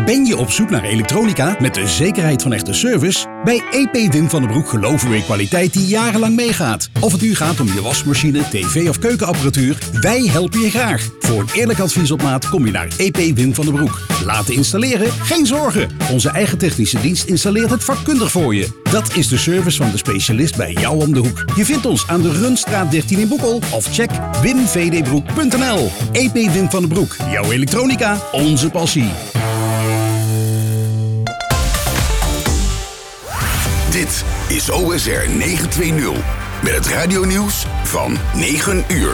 Ben je op zoek naar elektronica met de zekerheid van echte service? Bij EP Wim van den Broek geloven we in kwaliteit die jarenlang meegaat. Of het nu gaat om je wasmachine, tv of keukenapparatuur, wij helpen je graag. Voor een eerlijk advies op maat kom je naar EP Wim van den Broek. Laten installeren? Geen zorgen. Onze eigen technische dienst installeert het vakkundig voor je. Dat is de service van de specialist bij jou om de hoek. Je vindt ons aan de Runstraat 13 in Boekel of check wimvdbroek.nl. EP Wim van den Broek. Jouw elektronica, onze passie. Dit is OSR 920 met het radionieuws van 9 uur.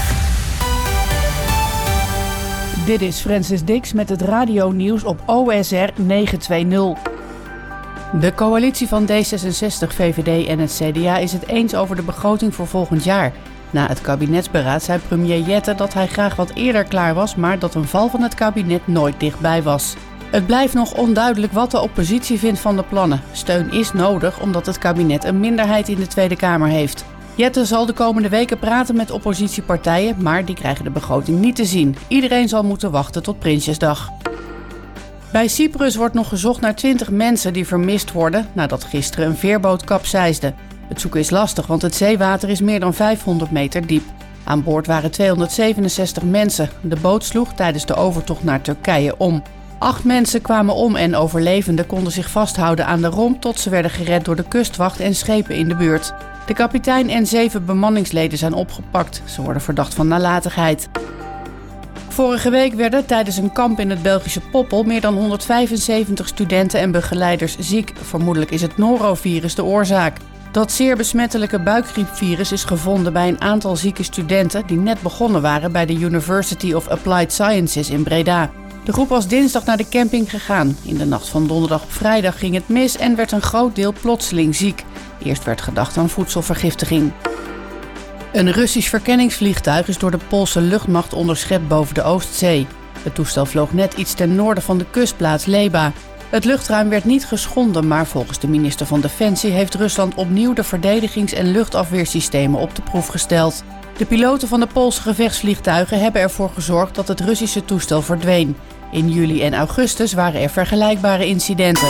Dit is Francis Dix met het radionieuws op OSR 920. De coalitie van D66, VVD en het CDA is het eens over de begroting voor volgend jaar. Na het kabinetsberaad zei premier Jette dat hij graag wat eerder klaar was, maar dat een val van het kabinet nooit dichtbij was. Het blijft nog onduidelijk wat de oppositie vindt van de plannen. Steun is nodig omdat het kabinet een minderheid in de Tweede Kamer heeft. Jette zal de komende weken praten met oppositiepartijen, maar die krijgen de begroting niet te zien. Iedereen zal moeten wachten tot Prinsjesdag. Bij Cyprus wordt nog gezocht naar 20 mensen die vermist worden nadat gisteren een veerboot kapseisde. Het zoeken is lastig, want het zeewater is meer dan 500 meter diep. Aan boord waren 267 mensen. De boot sloeg tijdens de overtocht naar Turkije om. 8 mensen kwamen om en overlevenden konden zich vasthouden aan de romp tot ze werden gered door de kustwacht en schepen in de buurt. De kapitein en 7 bemanningsleden zijn opgepakt. Ze worden verdacht van nalatigheid. Vorige week werden tijdens een kamp in het Belgische Poppel meer dan 175 studenten en begeleiders ziek. Vermoedelijk is het norovirus de oorzaak. Dat zeer besmettelijke buikgriepvirus is gevonden bij een aantal zieke studenten die net begonnen waren bij de University of Applied Sciences in Breda. De groep was dinsdag naar de camping gegaan. In de nacht van donderdag op vrijdag ging het mis en werd een groot deel plotseling ziek. Eerst werd gedacht aan voedselvergiftiging. Een Russisch verkenningsvliegtuig is door de Poolse luchtmacht onderschept boven de Oostzee. Het toestel vloog net iets ten noorden van de kustplaats Leba. Het luchtruim werd niet geschonden, maar volgens de minister van Defensie heeft Rusland opnieuw de verdedigings- en luchtafweersystemen op de proef gesteld. De piloten van de Poolse gevechtsvliegtuigen hebben ervoor gezorgd dat het Russische toestel verdween. In juli en augustus waren er vergelijkbare incidenten.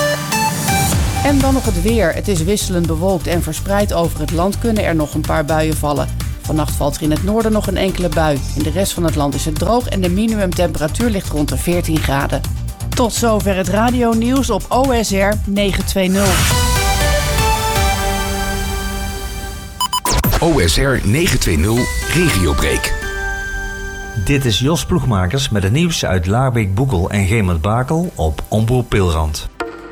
En dan nog het weer. Het is wisselend bewolkt en verspreid over het land kunnen er nog een paar buien vallen. Vannacht valt er in het noorden nog een enkele bui. In de rest van het land is het droog en de minimumtemperatuur ligt rond de 14 graden. Tot zover het radionieuws op OSR 920. OSR 920 Regiobreak. Dit is Jos Ploegmakers met het nieuws uit Laarbeek, Boekel en Gemert-Bakel op Omroep Pilrand.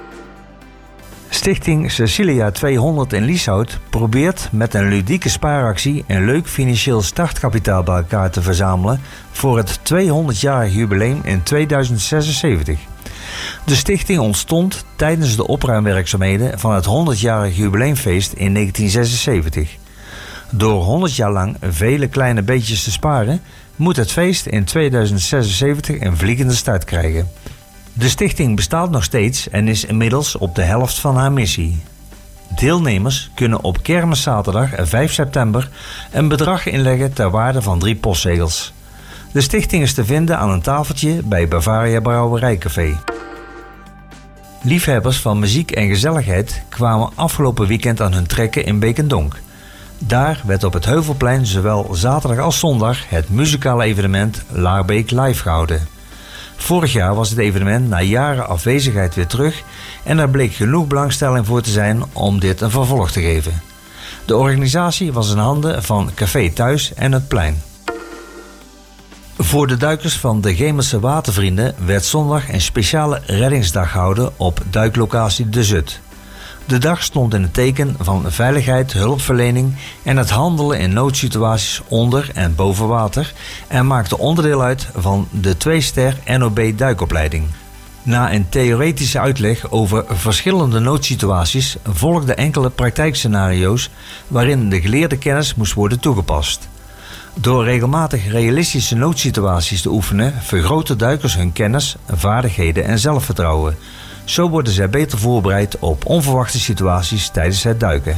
Stichting Cecilia 200 in Lieshout probeert met een ludieke spaaractie een leuk financieel startkapitaal bij elkaar te verzamelen voor het 200-jarig jubileum in 2076. De stichting ontstond tijdens de opruimwerkzaamheden van het 100-jarig jubileumfeest in 1976. Door 100 jaar lang vele kleine beetjes te sparen, moet het feest in 2076 een vliegende start krijgen. De stichting bestaat nog steeds en is inmiddels op de helft van haar missie. Deelnemers kunnen op Kermiszaterdag 5 september een bedrag inleggen ter waarde van 3 postzegels. De stichting is te vinden aan een tafeltje bij Bavaria Brouwerijcafé. Liefhebbers van muziek en gezelligheid kwamen afgelopen weekend aan hun trekken in Beekendonk. Daar werd op het Heuvelplein zowel zaterdag als zondag het muzikale evenement Laarbeek Live gehouden. Vorig jaar was het evenement na jaren afwezigheid weer terug en er bleek genoeg belangstelling voor te zijn om dit een vervolg te geven. De organisatie was in handen van Café Thuis en het plein. Voor de duikers van de Gemerse Watervrienden werd zondag een speciale reddingsdag gehouden op duiklocatie De Zut. De dag stond in het teken van veiligheid, hulpverlening en het handelen in noodsituaties onder en boven water en maakte onderdeel uit van de 2-ster NOB duikopleiding. Na een theoretische uitleg over verschillende noodsituaties volgden enkele praktijkscenario's waarin de geleerde kennis moest worden toegepast. Door regelmatig realistische noodsituaties te oefenen vergroten duikers hun kennis, vaardigheden en zelfvertrouwen. Zo worden zij beter voorbereid op onverwachte situaties tijdens het duiken.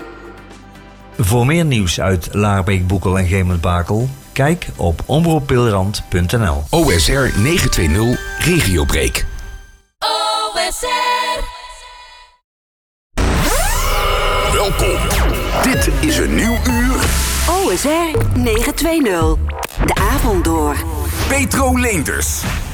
Voor meer nieuws uit Laarbeek, Boekel en Gemert-Bakel, kijk op omroeppilrand.nl. OSR 920 Regiobreak. OSR. Welkom. Dit is een nieuw uur. OSR 920. De avond door. Petro Leenders.